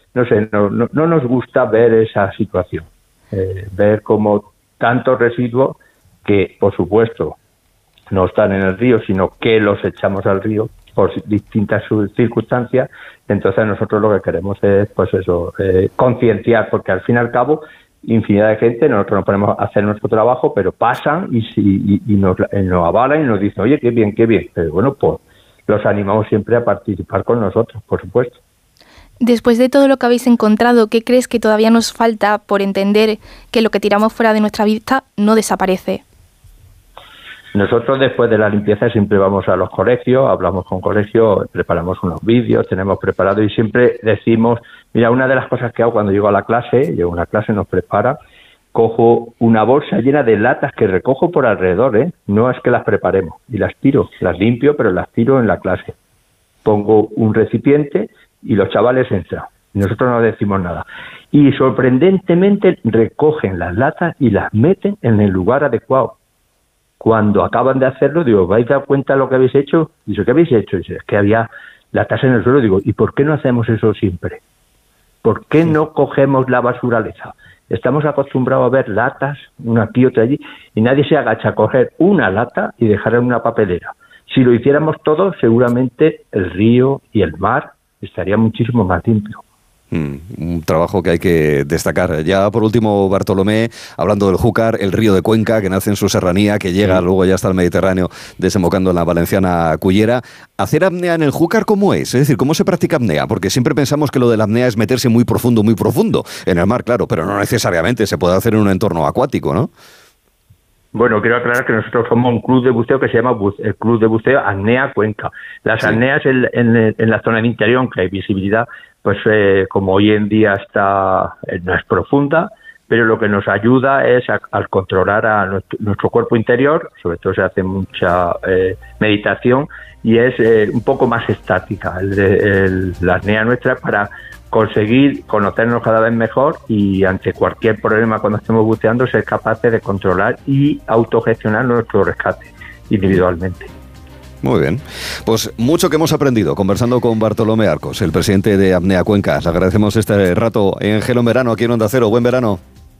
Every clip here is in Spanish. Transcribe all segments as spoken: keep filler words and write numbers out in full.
no sé, no, no, no nos gusta ver esa situación, eh, ver como tantos residuos que, por supuesto, no están en el río, sino que los echamos al río por distintas circunstancias. Entonces nosotros lo que queremos es, pues eso, eh, concienciar, porque al fin y al cabo, infinidad de gente, nosotros nos ponemos a hacer nuestro trabajo, pero pasan y, y, y nos, nos avalan y nos dicen, oye, qué bien, qué bien. Pero bueno, pues los animamos siempre a participar con nosotros, por supuesto. Después de todo lo que habéis encontrado, ¿qué crees que todavía nos falta por entender que lo que tiramos fuera de nuestra vista no desaparece? Nosotros después de la limpieza siempre vamos a los colegios, hablamos con colegios, preparamos unos vídeos, tenemos preparado y siempre decimos, mira, una de las cosas que hago cuando llego a la clase, llego a una clase, nos prepara, cojo una bolsa llena de latas que recojo por alrededor, ¿eh? No es que las preparemos y las tiro, las limpio, pero las tiro en la clase. Pongo un recipiente y los chavales entran. Nosotros no decimos nada. Y sorprendentemente recogen las latas y las meten en el lugar adecuado. Cuando acaban de hacerlo, digo, ¿vais a dar cuenta de lo que habéis hecho? Dice, ¿qué habéis hecho? Dice, es que había latas en el suelo. Digo, ¿y por qué no hacemos eso siempre? ¿Por qué no cogemos la basuraleza? Estamos acostumbrados a ver latas, una aquí, otra allí, y nadie se agacha a coger una lata y dejarla en una papelera. Si lo hiciéramos todos, seguramente el río y el mar estarían muchísimo más limpios. Mm, un trabajo que hay que destacar. Ya por último, Bartolomé, hablando del Júcar, el río de Cuenca, que nace en su serranía, que llega sí. luego ya hasta el Mediterráneo, desembocando en la valenciana Cullera. ¿Hacer apnea en el Júcar cómo es? Es decir, ¿cómo se practica apnea? Porque siempre pensamos que lo de la apnea es meterse muy profundo, muy profundo. En el mar, claro, pero no necesariamente. Se puede hacer en un entorno acuático, ¿no? Bueno, quiero aclarar que nosotros somos un club de buceo que se llama el Club de Buceo Apnea Cuenca. Las sí. apneas en, en, en la zona de interior, aunque hay visibilidad, pues eh, como hoy en día está eh, no es profunda, pero lo que nos ayuda es a, a controlar a nuestro, nuestro cuerpo interior, sobre todo se hace mucha eh, meditación y es eh, un poco más estática. El de, el, la apnea nuestra es para conseguir conocernos cada vez mejor y ante cualquier problema cuando estemos buceando ser capaces de controlar y autogestionar nuestro rescate individualmente. Muy bien. Pues mucho que hemos aprendido conversando con Bartolomé Arcos, el presidente de Apnea Cuenca. Les agradecemos este rato en Gelo en Verano, aquí en Onda Cero. Buen verano.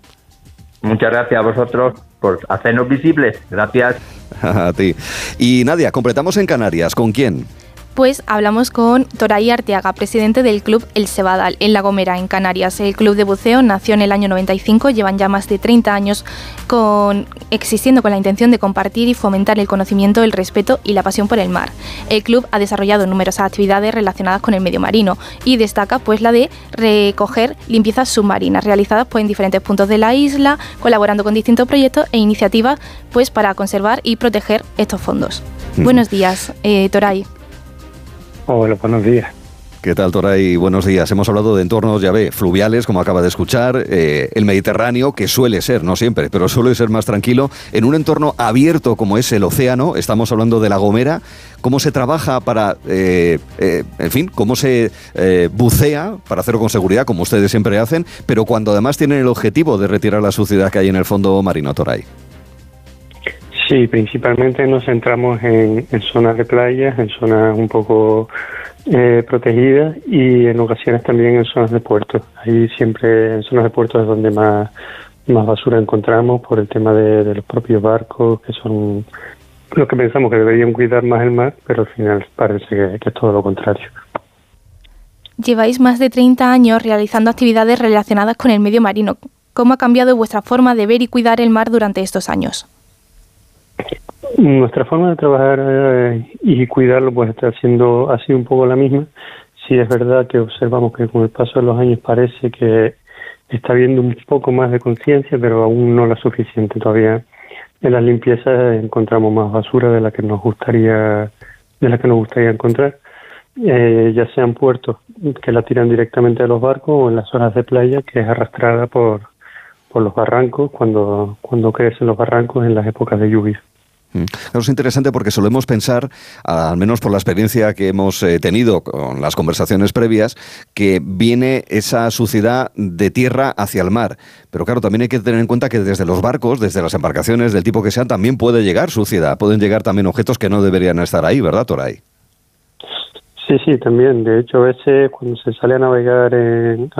Muchas gracias a vosotros por hacernos visibles. Gracias. A ti. Y Nadia, completamos en Canarias. ¿Con quién? Pues hablamos con Toray Arteaga, presidente del Club El Cebadal, en La Gomera, en Canarias. El club de buceo nació en el año noventa y cinco, llevan ya más de treinta años con, existiendo con la intención de compartir y fomentar el conocimiento, el respeto y la pasión por el mar. El club ha desarrollado numerosas actividades relacionadas con el medio marino y destaca pues la de recoger limpiezas submarinas realizadas pues en diferentes puntos de la isla, colaborando con distintos proyectos e iniciativas pues para conservar y proteger estos fondos. Mm. Buenos días, eh, Toray. Hola, buenos días. ¿Qué tal, Toray? Buenos días. Hemos hablado de entornos, ya ve, fluviales, como acaba de escuchar, eh, el Mediterráneo, que suele ser, no siempre, pero suele ser más tranquilo, en un entorno abierto como es el océano. Estamos hablando de La Gomera. ¿Cómo se trabaja para, eh, eh, en fin, cómo se eh, bucea para hacerlo con seguridad, como ustedes siempre hacen, pero cuando además tienen el objetivo de retirar la suciedad que hay en el fondo marino, Toray? Sí, principalmente nos centramos en, en zonas de playas, en zonas un poco eh, protegidas y en ocasiones también en zonas de puertos. Ahí siempre en zonas de puertos es donde más, más basura encontramos por el tema de, de los propios barcos, que son los que pensamos que deberían cuidar más el mar, pero al final parece que, que es todo lo contrario. Lleváis más de treinta años realizando actividades relacionadas con el medio marino. ¿Cómo ha cambiado vuestra forma de ver y cuidar el mar durante estos años? Nuestra forma de trabajar eh, y cuidarlo pues está siendo, ha sido un poco la misma. Sí es verdad que observamos que con el paso de los años parece que está habiendo un poco más de conciencia, pero aún no la suficiente. Todavía en las limpiezas encontramos más basura de la que nos gustaría, de la que nos gustaría encontrar, eh, ya sean puertos que la tiran directamente de los barcos o en las zonas de playa que es arrastrada por por los barrancos cuando cuando crecen los barrancos en las épocas de lluvia. Claro, es interesante porque solemos pensar, al menos por la experiencia que hemos eh, tenido con las conversaciones previas, que viene esa suciedad de tierra hacia el mar. Pero claro, también hay que tener en cuenta que desde los barcos, desde las embarcaciones del tipo que sean, también puede llegar suciedad. Pueden llegar también objetos que no deberían estar ahí, ¿verdad, Toray? Sí, sí, también. De hecho, a veces cuando se sale a navegar en